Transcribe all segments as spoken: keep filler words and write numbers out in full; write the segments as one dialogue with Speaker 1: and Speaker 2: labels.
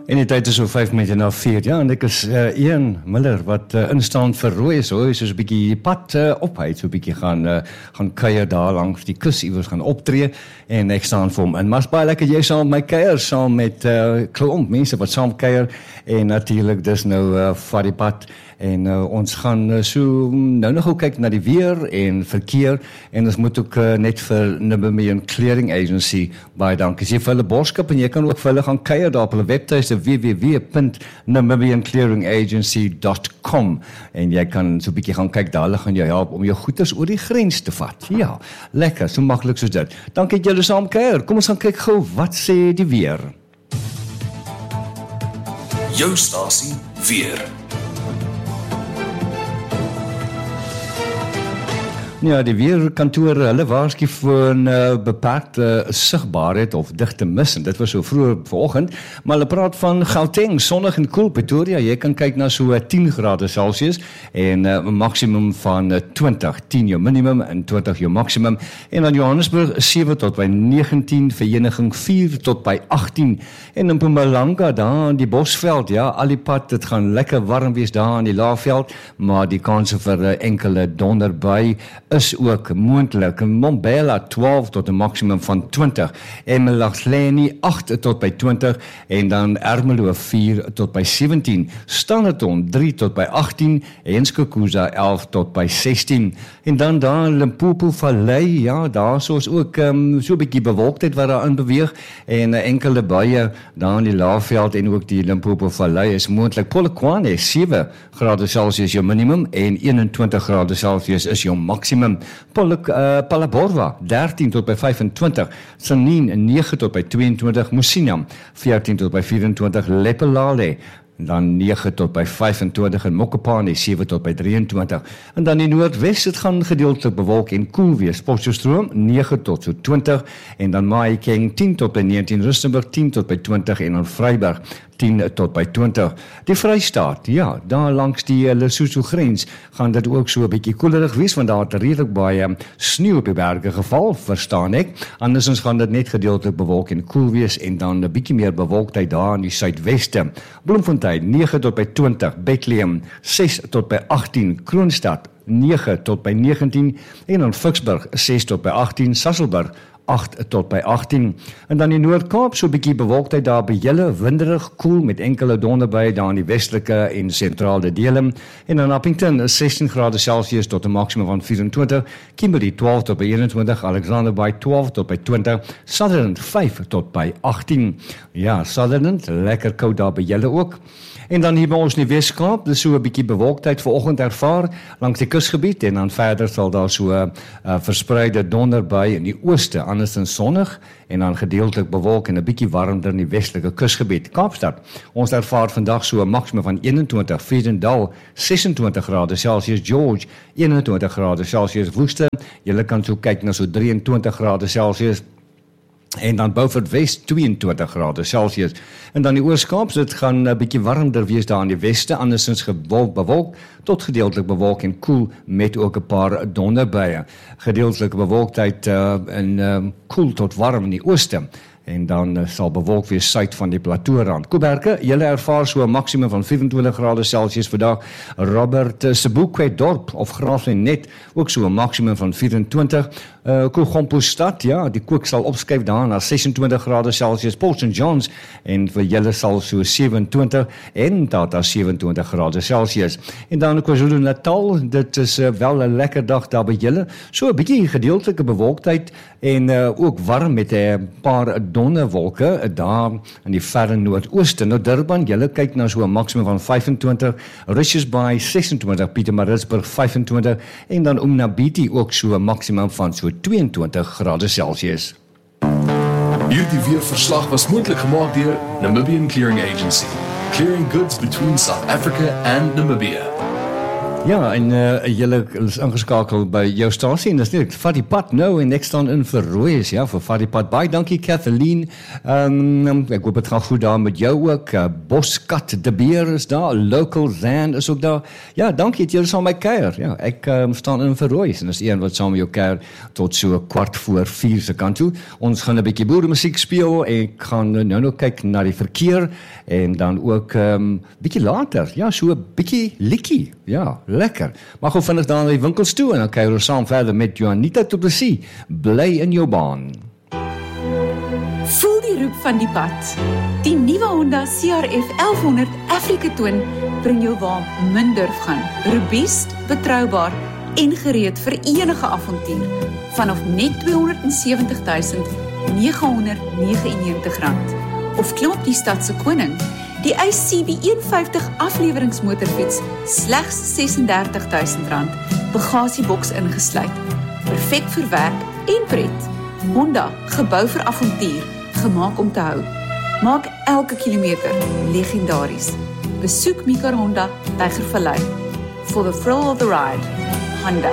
Speaker 1: En die tyd is so vyf minute na vier, ja, en ek is uh, Ian Miller, wat uh, instaan vir rooi, so is soos 'n bietjie die pad uh, opheid, so 'n bietjie gaan, uh, gaan kuier daar langs die kus, iewers gaan optree, en ek staan vir hom, en maar is baie lekker, jy saam met my kuier, saam met uh, klomp mense wat saam kuier, en natuurlijk dis nou uh, vir die pad, en uh, ons gaan uh, so nou nog ook kyk na die weer en verkeer, en ons moet ook uh, net vir Namibian Clearing Agency baie dankie sê vir hulle borskap, en jy kan ook vir hulle gaan kuier daar op hulle webtuiste w w w punt namibian clearing agency dot com, en jy kan so 'n bietjie gaan kyk, daar hulle gaan jou help om jou goeders oor die grens te vat. Ja, lekker, so maklik soos dit. Dankie dat julle saam kuier. Kom ons gaan kyk gou, wat sê die weer?
Speaker 2: Jou stasie weer.
Speaker 1: Ja, die weerkantoor, hulle waarsku vir 'n uh, beperkte sigbaarheid of digte mis, en dit was so vroeër vanoggend, maar hulle praat van Gauteng, sonnig en koel, Pretoria, jy kan kyk na so tien grade Celsius, en 'n uh, maksimum van uh, twintig, tien jou minimum en twintig jou maksimum, en dan Johannesburg sewe tot by negentien, Vereniging vier tot by agttien, en in Mpumalanga, daar in die Bosveld, ja, al die pad, dit gaan lekker warm wees daar in die Laagveld, maar die kanse vir 'n uh, enkele donderbui is ook moontlik. Mbombela twaalf tot 'n maksimum van twintig, eMalahleni agt tot by twintig, en dan Ermelo vier tot by sewentien, Standerton drie tot by agttien, en Skukuza elf tot by sestien, en dan daar in Limpopo Vallei, ja, daar soos ook um, so 'n bietjie bewolktheid wat daar in beweeg, en uh, enkele buie daar in die Laagveld en ook die Limpopo Vallei is moontlik. Polokwane sewe grade Celsius jou minimum, en eenentwintig grade Celsius is jou maksimum. Polok, uh, Palaborwa dertien tot by vyfentwintig, Tshwane nege tot by tweeëntwintig, Musina veertien tot by vyfentwintig, Lepelale dan nege tot by vyfentwintig, en Mokopane sewe tot by drieëntwintig, en dan die Noordwes, dit gaan gedeeltelik bewolk en koel wees, Potchefstroom nege tot so twintig, en dan Mahikeng tien tot by negentien, Rustenburg tien tot by twintig, en dan Vryburg tien tot by twintig. Die Vrystaat, ja, daar langs die Lesotho grens gaan dit ook so 'n bietjie koelerig wees, want daar het redelik baie sneeu op die berge geval, verstaan ek. Andersins gaan dit net gedeeltelik bewolk en koel wees, en dan 'n bietjie meer bewolktheid daar in die suidweste. Bloemfontein nege tot by twintig, Bethlehem ses tot by agttien, Kroonstad nege tot by negentien, en dan Vicksburg ses tot by agttien, Sasolburg agt tot by agttien, en dan die Noord-Kaap, so 'n bietjie bewolktheid daar by julle, winderig, koel met enkele donderbuie daar in die westelike en sentrale dele, en dan Appington sestien grade Celsius tot 'n maksimum van vyfentwintig, Kimberley twaalf tot by eenentwintig, Alexander Bay twaalf tot by twintig, Sutherland vyf tot by agttien. Ja, Sutherland, lekker koud daar by julle ook. En dan hier by ons in die Weskaap, dis so 'n bietjie bewolktheid vanoggend ervaar langs die kusgebied, en dan verder sal daar so 'n uh, verspreide donderbui in die ooste, andersins sonnig, en dan gedeeltelik bewolk en 'n bietjie warmer in die westelike kusgebied. Kaapstad, ons ervaar vandag so 'n maksimum van eenentwintig, Vredendal sesentwintig grade Celsius, George eenentwintig grade Celsius, Woeste, julle kan so kyk na so drieëntwintig grade Celsius, en dan Beaufort West tweeëntwintig grade Celsius, en dan die Oos-Kaap, dit gaan 'n bietjie warmer wees daar in die weste, andersins gewolk bewolk tot gedeeltelik bewolk en koel met ook 'n paar donderbuie. Gedeeltelike bewolktheid uh, en uh, koel tot warm in die ooste, en dan uh, sal bewolk wees suid van die plateaurand. Kuiberge, julle ervaar so 'n maksimum van vyfentwintig grade Celsius vandag. Robert uh, Sebokwe dorp of Graafrenet, ook so 'n maksimum van vyfentwintig. Uh, Koolgompostad, ja, die kook sal opskuif daar na sesentwintig grade Celsius. Port Saint Johns, en vir julle sal so sewentwintig, en Tata sewentwintig grade Celsius. En dan KwaZulu-Natal, dit is uh, wel 'n lekker dag daar by julle, so 'n bietjie gedeeltelike bewolktheid, en uh, ook warm met 'n paar donderwolke daar in die verre noordooste. Nou Durban, julle kyk na so 'n maksimum van vyfentwintig, Richards Bay sesentwintig, Pietermaritzburg vyfentwintig, en dan Umnabiti ook so 'n maksimum van so tweeëntwintig grade Celsius.
Speaker 2: Hierdie weerverslag was moontlik gemaak deur Namibian Clearing Agency, clearing goods between South Africa and Namibia.
Speaker 1: Ja, en uh, julle is ingeskakel by jou stasie en dis nie, vat die pad nou en ek staan in vir Rooies, ja, vir vat die pad. Baie dankie Kathleen, um, ek hoop het gaan goed daar met jou ook, uh, Boskat de Beer is daar, Local Zand is ook daar. Ja, dankie dat julle saam my kuier. Ja, ek um, staan in vir Rooies en dis een wat saam met jou kuier tot so kwart voor vier se kant toe. Ons gaan 'n bietjie boeremusiek speel en ek gaan nou nog kyk na die verkeer en dan ook um, bietjie later, ja, so 'n bietjie likkie, ja, lekker. Maar gou vinnig dan na die winkels toe en dan kyk ons saam verder met Juanita du Plessis, bly in jou baan.
Speaker 3: Voel die roep van die pad. Die nuwe Honda C R F elf honderd Africa Twin bring jou waar min durf gaan. Robuust, betroubaar en gereed vir enige avontuur. Vanaf net tweehonderdsewentig duisend negenhonderdnegenennegentig rand. Of klim op die stad se koning, die I C B honderdvyftig afleweringsmotorfiets, slegs sesendertig duisend rand, bagasieboks ingesluit. Perfek vir werk en pret. Honda, gebou vir avontuur, gemaak om te hou. Maak elke kilometer legendaries. Besoek Mika Honda, Tygervallei. For the thrill of the ride, Honda.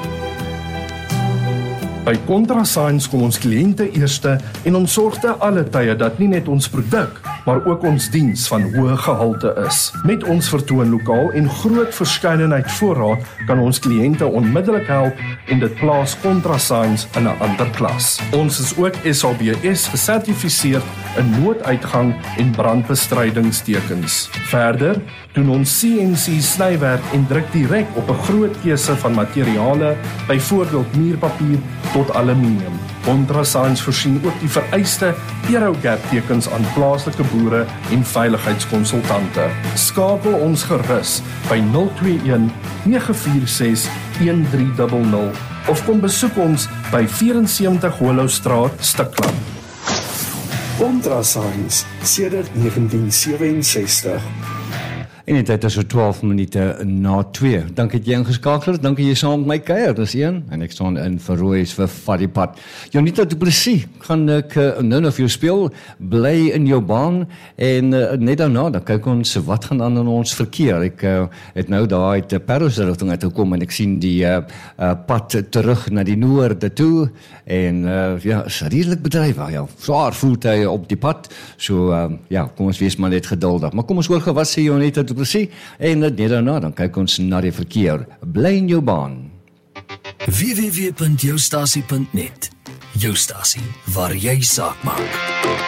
Speaker 4: By ContraScience kom ons kliënte eerste en ons sorg te alle tye dat nie net ons produk, maar ook ons diens van hoë gehalte is. Met ons vertoonlokaal en groot verskeidenheid voorraad kan ons kliënte onmiddellik help en dit plaas ContraScience in 'n ander klas. Ons is ook S A B S gesertifiseer in nooduitgang en brandbestrydingstekens. Verder doen ons C N C snywerk en druk direk op 'n groot keuse van materiale, byvoorbeeld muurpapier tot aluminium. ContraScience voorsien ook die vereiste Aerogap tekens aan plaaslike boere en veiligheidskonsultante. Skakel ons gerus by nul twee een nege vier ses een drie nul nul of kom besoek ons by vyf-en-sewentig Hollowstraat, Stikland.
Speaker 5: ContraScience sedert negentien sewe-en-sestig.
Speaker 1: En die tyd is so twaalf minute na twee. Dankie dat jy ingeskakel het, dankie jy saam met my kuier, dis een, en ek staan in vir Rooies vir vat die pad. Juanita du Plessis, gaan ek uh, nou nog vir jou speel, bly in jou baan, en uh, net daarna, dan kyk ons wat gaan aan in ons verkeer. Ek uh, het nou daar uit uh, Paris rigting uitgekom, en ek sien die uh, uh, pad terug na die noorde toe, en uh, ja, is redelik bedryf, ja, zwaar voertuie op die pad, so uh, ja, kom ons wees maar net geduldig. Maar kom ons hoor wat sê Juanita du Plessis, en net daarna, dan kyk ons na die verkeer. Bly in jou baan.
Speaker 6: w w w punt jou stasie punt net. Jou stasie, waar jy saak maak.